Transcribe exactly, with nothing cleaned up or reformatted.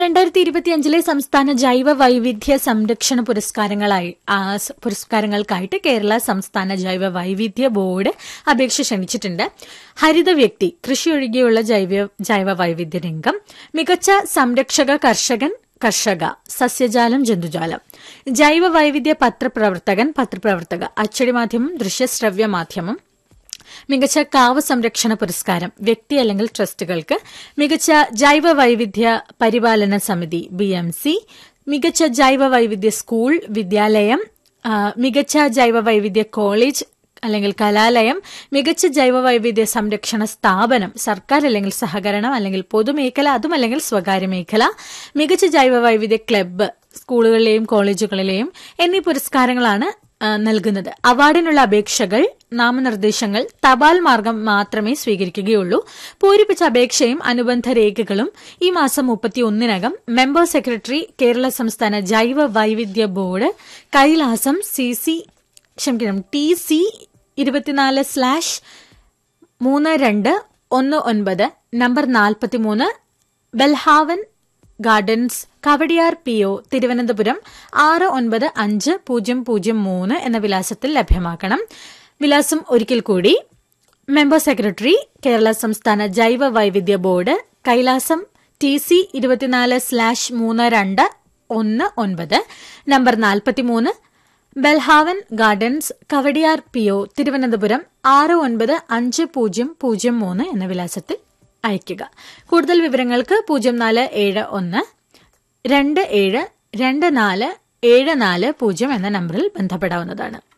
രണ്ടായിരത്തി ഇരുപത്തിയഞ്ചിലെ സംസ്ഥാന ജൈവ വൈവിധ്യ സംരക്ഷണ പുരസ്കാരങ്ങളായി പുരസ്കാരങ്ങൾക്കായിട്ട് കേരള സംസ്ഥാന ജൈവ വൈവിധ്യ ബോർഡ് അപേക്ഷ ക്ഷണിച്ചിട്ടുണ്ട്. ഹരിത വ്യക്തി, കൃഷി ഒഴികെയുള്ള ജൈവ ജൈവ വൈവിധ്യ രംഗം, മികച്ച സംരക്ഷക കർഷകൻ കർഷക, സസ്യജാലം ജന്തുജാലം, ജൈവ വൈവിധ്യ പത്രപ്രവർത്തകൻ പത്രപ്രവർത്തക, അച്ചടി മാധ്യമം ദൃശ്യശ്രവ്യ മാധ്യമം, മികച്ച കാവ് സംരക്ഷണ പുരസ്കാരം വ്യക്തി അല്ലെങ്കിൽ ട്രസ്റ്റുകൾക്ക്, മികച്ച ജൈവ വൈവിധ്യ പരിപാലന സമിതി ബി എം സി, മികച്ച ജൈവ വൈവിധ്യ സ്കൂൾ വിദ്യാലയം, മികച്ച ജൈവ വൈവിധ്യ കോളേജ് അല്ലെങ്കിൽ കലാലയം, മികച്ച ജൈവ വൈവിധ്യ സംരക്ഷണ സ്ഥാപനം സർക്കാർ അല്ലെങ്കിൽ സഹകരണം അല്ലെങ്കിൽ പൊതുമേഖല അതുമല്ലെങ്കിൽ സ്വകാര്യ മേഖല, മികച്ച ജൈവ വൈവിധ്യ ക്ലബ്ബ് സ്കൂളുകളിലെയും കോളേജുകളിലെയും എന്നീ പുരസ്കാരങ്ങളാണ് നൽകുന്നത്. അവാർഡിനുള്ള അപേക്ഷകൾ നാമനിർദ്ദേശങ്ങൾ തപാൽ മാർഗം മാത്രമേ സ്വീകരിക്കുകയുള്ളൂ. പൂരിപ്പിച്ച അപേക്ഷയും അനുബന്ധ രേഖകളും ഈ മാസം മുപ്പത്തിയൊന്നിനകം മെമ്പർ സെക്രട്ടറി കേരള സംസ്ഥാന ജൈവ വൈവിധ്യ ബോർഡ്, കൈലാസം സി സി ക്ഷമിക്കണം ടി സി ഇരുപത്തിനാല് സ്ലാഷ് മൂന്ന് രണ്ട് ഒന്ന് ഒൻപത് നമ്പർ നാൽപ്പത്തിമൂന്ന് Belhaven gardens Kowdiar P O Thiruvananthapuram ആറ് ഒൻപത് അഞ്ച് പൂജ്യം പൂജ്യം മൂന്ന് എന്ന വിലാസത്തിൽ ലഭ്യമാക്കണം. വിലാസം ഒരിക്കൽ കൂടി: മെമ്പർ സെക്രട്ടറി കേരള സംസ്ഥാന ജൈവ വൈവിധ്യ ബോർഡ്, കൈലാസം ടി സി ഇരുപത്തിനാല് സ്ലാഷ് മൂന്ന് രണ്ട് ഒന്ന് ഒൻപത് നമ്പർ നാൽപ്പത്തിമൂന്ന് Belhaven gardens Kowdiar P O Thiruvananthapuram ആറ് ഒൻപത് അഞ്ച് പൂജ്യം പൂജ്യം മൂന്ന് എന്ന വിലാസത്തിൽ അയയ്ക്കുക. കൂടുതൽ വിവരങ്ങൾക്ക് പൂജ്യം നാല് ഏഴ് ഒന്ന് രണ്ട് ഏഴ് രണ്ട് നാല് ഏഴ് നാല് പൂജ്യം എന്ന നമ്പറിൽ ബന്ധപ്പെടാവുന്നതാണ്.